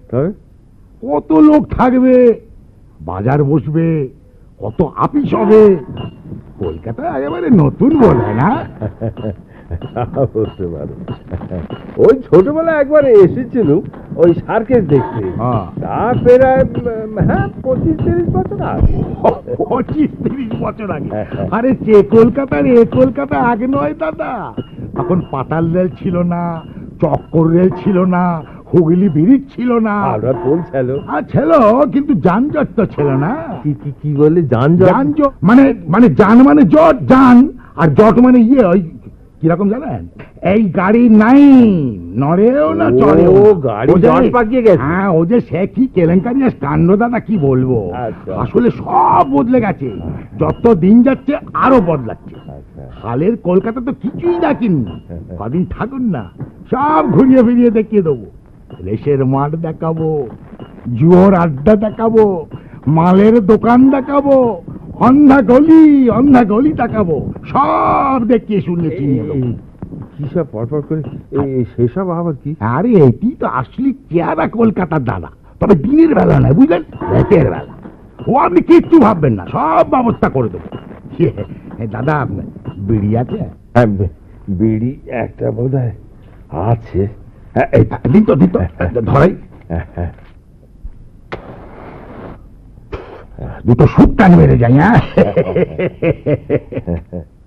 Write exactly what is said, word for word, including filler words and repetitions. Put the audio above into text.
কত লোক থাকবে, বাজার বসবে, কত আপিস হবে। কলকাতা একেবারে নতুন বলে না? বুঝতে পারো, ওই ছোটবেলা একবার এসেছিল ওই সার্কেস দেখতে। তা প্রায় হ্যাঁ পঁচিশ তিরিশ বছর আগে। পঁচিশ তিরিশ বছর আগে? আরে সে কলকাতার এ কলকাতা আগে নয় দাদা। তখন পাতাল রেল ছিল না, চক্কর রেল ছিল না, হুগলি ব্রিজ ছিল না। আমরা কোন ছিল? ছিল, কিন্তু যানজট তো ছিল না। কি কি কি বলে? যানজট? যানজট মানে মানে যান মানে জট, যান আর জট মানে ইয়ে ওই কিরকম জানেন, এই গাড়ি নাই, নড়েও না চড়েও। গাড়ি জট পাকিয়ে গেছে। হ্যাঁ, ও যে সে কি কেলেঙ্কারি কাণ্ড দাদা, কি বলবো। আসলে সব বদলে গেছে, যত দিন যাচ্ছে আরো বদলাচ্ছে। হালের কলকাতা তো কিছুই দেখিনি, কদিন থাকুন না, সব ঘুরিয়ে ফিরিয়ে দেখিয়ে দেবো। রেশের মাঠ দেখাবো, জুয়োর আড্ডা দেখাবো, মালের দোকান দেখাবো, অন্ধা গলি অন্ধা গলি দেখাবো, সব দেখিয়ে শুনিয়ে চিনিয়ে দেবো। কি সব পরপর করে সেসব আবার কি? আরে এটি তো আসলে চেহারা কলকাতার দাদা, তবে দিনের বেলা নয়, বুঝলেন, রাতের বেলা। ও আপনি কিচ্ছু ভাববেন না, সব ব্যবস্থা করে দেবো। দাদা বিড়ি আছে? বিড়ি একটা বোধ হয় আছে। দিন তো দিন তো, ধরাই। দুটো সুট টান মেরে যাই। হ্যাঁ